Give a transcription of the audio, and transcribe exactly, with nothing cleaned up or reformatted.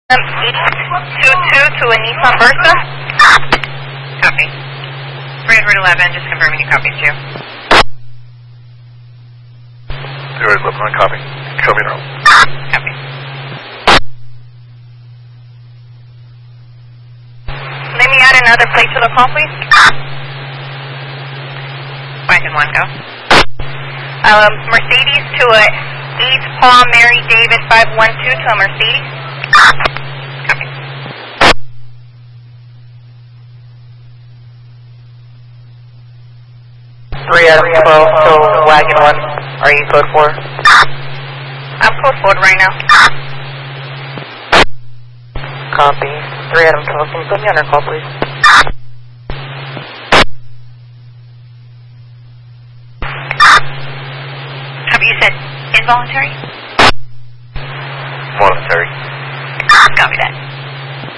Um, eight two two to a Nissan Versa. Copy. three eleven, just confirming you copy too. three eleven on copy. Show me now. Copy. Let me add another plate to the call, please. Wagon one, go. Um, Mercedes to a East Paul Mary David five one two to a Mercedes. Copy. three Adam twelve to Wagon one. Are you code four? I'm code four right now. Copy. three Adam twelve, can you put me on your call, please? Have you said involuntary? Voluntary. Copy that.